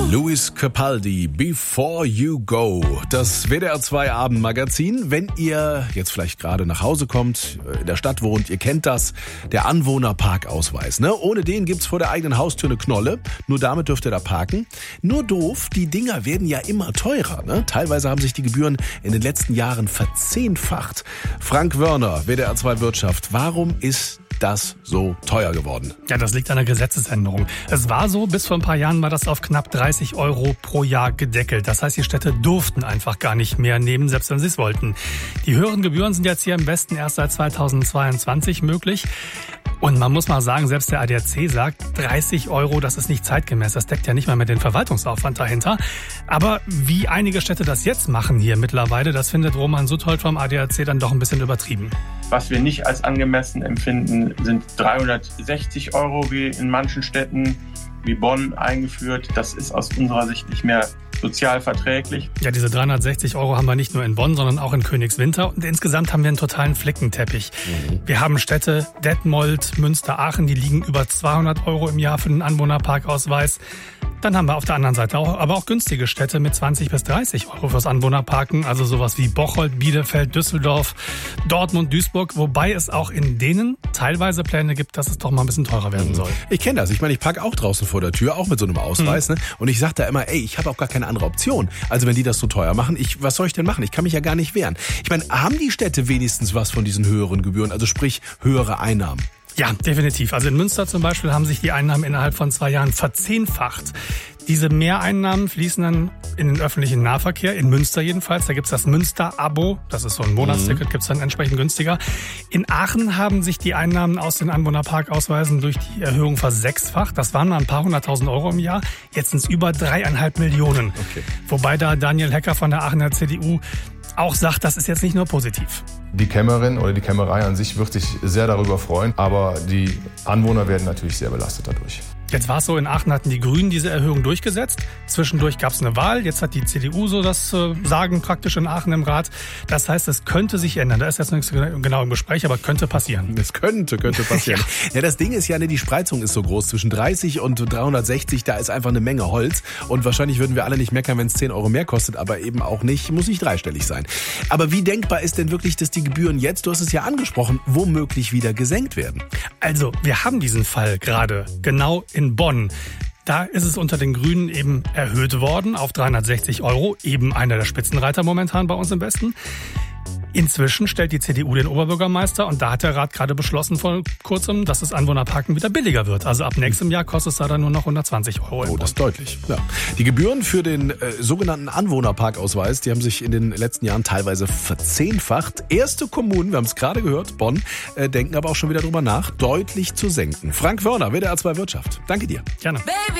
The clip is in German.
Luis Capaldi, Before You Go. Das WDR 2 Abendmagazin. Wenn ihr jetzt vielleicht gerade nach Hause kommt, in der Stadt wohnt, ihr kennt das, der Anwohnerparkausweis. Ne? Ohne den gibt's vor der eigenen Haustür eine Knolle. Nur damit dürft ihr da parken. Nur doof, die Dinger werden ja immer teurer. Ne? Teilweise haben sich die Gebühren in den letzten Jahren verzehnfacht. Frank Wörner, WDR 2 Wirtschaft. Warum ist das so teuer geworden? Ja, das liegt an der Gesetzesänderung. Es war so, bis vor ein paar Jahren war das auf knapp 30 € pro Jahr gedeckelt. Das heißt, die Städte durften einfach gar nicht mehr nehmen, selbst wenn sie es wollten. Die höheren Gebühren sind jetzt hier im Westen erst seit 2022 möglich. Und man muss mal sagen, selbst der ADAC sagt, 30 €, das ist nicht zeitgemäß. Das deckt ja nicht mal mit dem Verwaltungsaufwand dahinter. Aber wie einige Städte das jetzt machen hier mittlerweile, das findet Roman Suthold vom ADAC dann doch ein bisschen übertrieben. Was wir nicht als angemessen empfinden, sind 360 € wie in manchen Städten wie Bonn eingeführt. Das ist aus unserer Sicht nicht mehr sozial verträglich. Ja, diese 360 € haben wir nicht nur in Bonn, sondern auch in Königswinter. Und insgesamt haben wir einen totalen Flickenteppich. Wir haben Städte, Detmold, Münster, Aachen, die liegen über 200 € im Jahr für den Anwohnerparkausweis. Dann haben wir auf der anderen Seite aber auch günstige Städte mit 20 bis 30 € fürs Anwohnerparken. Also sowas wie Bocholt, Bielefeld, Düsseldorf, Dortmund, Duisburg. Wobei es auch in denen teilweise Pläne gibt, dass es doch mal ein bisschen teurer werden soll. Ich kenne das. Ich meine, ich parke auch draußen vor der Tür, auch mit so einem Ausweis. Ne? Und ich sage da immer, ich habe auch gar keine andere Option. Also wenn die das so teuer machen, was soll ich denn machen? Ich kann mich ja gar nicht wehren. Ich meine, haben die Städte wenigstens was von diesen höheren Gebühren? Also sprich, höhere Einnahmen? Ja, definitiv. Also in Münster zum Beispiel haben sich die Einnahmen innerhalb von 2 Jahren verzehnfacht. Diese Mehreinnahmen fließen dann in den öffentlichen Nahverkehr, in Münster jedenfalls. Da gibt's das Münster-Abo, das ist so ein Monatsticket, gibt's dann entsprechend günstiger. In Aachen haben sich die Einnahmen aus den Anwohnerparkausweisen durch die Erhöhung versechsfacht. Das waren mal ein paar 100.000 € im Jahr, jetzt sind's über 3,5 Millionen. Okay. Wobei da Daniel Hecker von der Aachener CDU auch sagt, das ist jetzt nicht nur positiv. Die Kämmerin oder die Kämmerei an sich wird sich sehr darüber freuen, aber die Anwohner werden natürlich sehr belastet dadurch. Jetzt war es so, in Aachen hatten die Grünen diese Erhöhung durchgesetzt. Zwischendurch gab es eine Wahl. Jetzt hat die CDU so das Sagen praktisch in Aachen im Rat. Das heißt, es könnte sich ändern. Da ist jetzt nichts genau im Gespräch, aber könnte passieren. Es könnte passieren. Ja, das Ding ist ja, die Spreizung ist so groß. Zwischen 30 und 360, da ist einfach eine Menge Holz. Und wahrscheinlich würden wir alle nicht meckern, wenn es 10 € mehr kostet, aber eben auch nicht, muss nicht dreistellig sein. Aber wie denkbar ist denn wirklich, dass die Gebühren jetzt, du hast es ja angesprochen, womöglich wieder gesenkt werden? Also, wir haben diesen Fall gerade genau in Bonn. Da ist es unter den Grünen eben erhöht worden auf 360 €, eben einer der Spitzenreiter momentan bei uns im Westen. Inzwischen stellt die CDU den Oberbürgermeister und da hat der Rat gerade beschlossen vor kurzem, dass das Anwohnerparken wieder billiger wird. Also ab nächstem Jahr kostet es da dann nur noch 120 €. Oh, das ist deutlich. Ja. Die Gebühren für den sogenannten Anwohnerparkausweis, die haben sich in den letzten Jahren teilweise verzehnfacht. Erste Kommunen, wir haben es gerade gehört, Bonn, denken aber auch schon wieder drüber nach, deutlich zu senken. Frank Wörner, WDR 2 Wirtschaft. Danke dir. Gerne.